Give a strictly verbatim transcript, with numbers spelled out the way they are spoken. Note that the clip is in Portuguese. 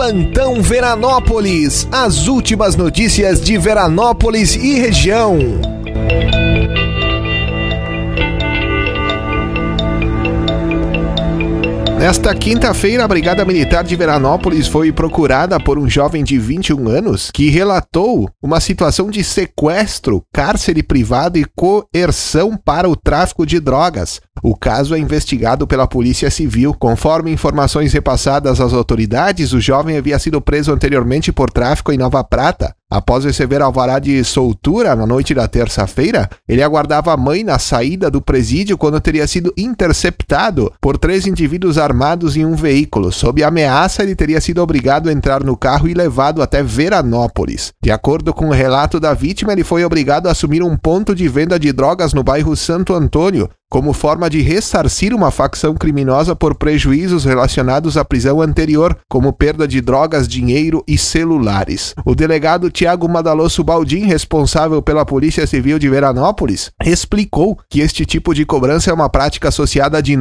Plantão Veranópolis, as últimas notícias de Veranópolis e região. Nesta quinta-feira, a Brigada Militar de Veranópolis foi procurada por um jovem de vinte e um anos que relatou uma situação de sequestro, cárcere privado e coerção para o tráfico de drogas. O caso é investigado pela Polícia Civil. Conforme informações repassadas às autoridades, o jovem havia sido preso anteriormente por tráfico em Nova Prata. Após receber alvará de soltura na noite da terça-feira, ele aguardava a mãe na saída do presídio quando teria sido interceptado por três indivíduos armados em um veículo. Sob ameaça, ele teria sido obrigado a entrar no carro e levado até Veranópolis. De acordo com o relato da vítima, ele foi obrigado a assumir um ponto de venda de drogas no bairro Santo Antônio, como forma de ressarcir uma facção criminosa por prejuízos relacionados à prisão anterior, como perda de drogas, dinheiro e celulares. O delegado Tiago Madalosso Baldin, responsável pela Polícia Civil de Veranópolis, explicou que este tipo de cobrança é uma prática associada a